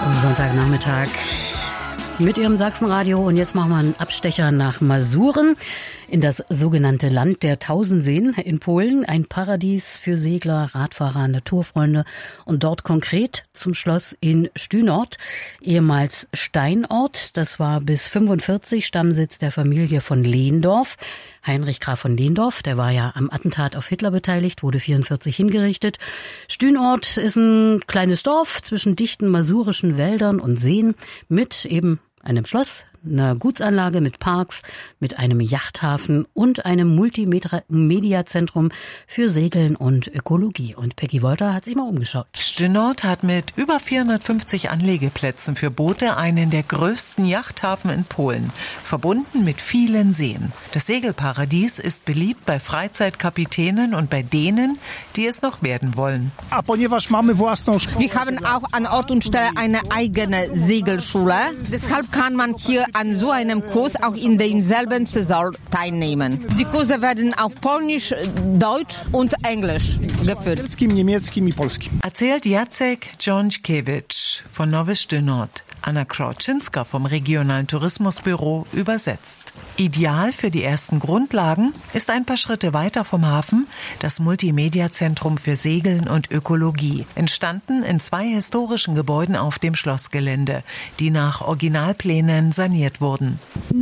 Sonntagnachmittag mit Ihrem Sachsenradio. Und jetzt machen wir einen Abstecher nach Masuren in das sogenannte Land der Tausendseen in Polen. Ein Paradies für Segler, Radfahrer, Naturfreunde und dort konkret zum Schloss in Stynort, ehemals Steinort. Das war bis 1945 Stammsitz der Familie von Lehndorff. Heinrich Graf von Lehndorff, der war ja am Attentat auf Hitler beteiligt, wurde 1944 hingerichtet. Stynort ist ein kleines Dorf zwischen dichten masurischen Wäldern und Seen mit eben einem Schloss, einer Gutsanlage mit Parks, mit einem Yachthafen und einem Multimedia-Zentrum für Segeln und Ökologie. Und Peggy Wolter hat sich mal umgeschaut. Stynort hat mit über 450 Anlegeplätzen für Boote einen der größten Yachthafen in Polen, verbunden mit vielen Seen. Das Segelparadies ist beliebt bei Freizeitkapitänen und bei denen, die es noch werden wollen. Wir haben auch an Ort und Stelle eine eigene Segelschule. Deshalb kann man hier an so einem Kurs auch in demselben Saison teilnehmen. Die Kurse werden auf Polnisch, Deutsch und Englisch geführt. Erzählt Jacek Jączkiewicz von Nowe Stynort. Anna Kroczynska vom regionalen Tourismusbüro übersetzt. Ideal für die ersten Grundlagen ist ein paar Schritte weiter vom Hafen das Multimedia-Zentrum für Segeln und Ökologie, entstanden in 2 historischen Gebäuden auf dem Schlossgelände, die nach Originalplänen saniert wurden.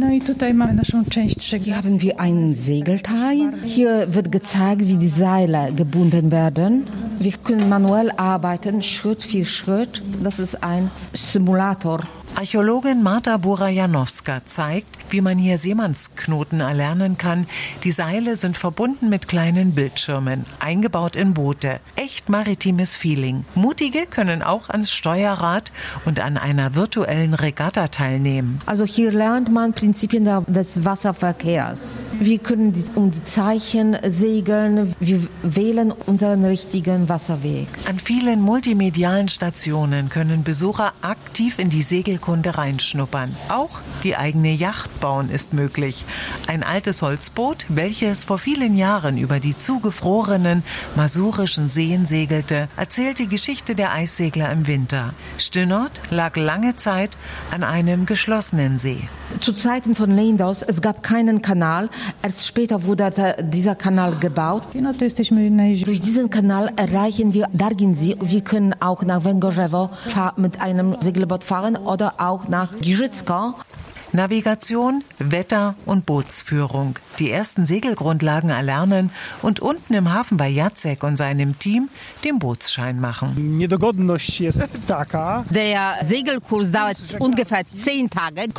Hier haben wir einen Segelteil. Hier wird gezeigt, wie die Seile gebunden werden. Wir können manuell arbeiten, Schritt für Schritt. Das ist ein Simulator. Archäologin Marta Bura-Janowska zeigt, wie man hier Seemannsknoten erlernen kann. Die Seile sind verbunden mit kleinen Bildschirmen, eingebaut in Boote. Echt maritimes Feeling. Mutige können auch ans Steuerrad und an einer virtuellen Regatta teilnehmen. Also hier lernt man Prinzipien des Wasserverkehrs. Wir können um die Zeichen segeln. Wir wählen unseren richtigen Wasserweg. An vielen multimedialen Stationen können Besucher aktiv in die Segelkunde reinschnuppern. Auch die eigene Yacht bauen ist möglich. Ein altes Holzboot, welches vor vielen Jahren über die zugefrorenen masurischen Seen segelte, erzählt die Geschichte der Eissegler im Winter. Stynort lag lange Zeit an einem geschlossenen See. Zu Zeiten von Lehndorff, es gab keinen Kanal. Erst später wurde dieser Kanal gebaut. Durch diesen Kanal erreichen wir Darginsee. Wir können auch nach Węgorzewo mit einem Segelboot fahren oder auch nach Giżycko. Navigation, Wetter und Bootsführung. Die ersten Segelgrundlagen erlernen und unten im Hafen bei Jacek und seinem Team den Bootsschein machen. Der Segelkurs dauert ungefähr 10 Tage.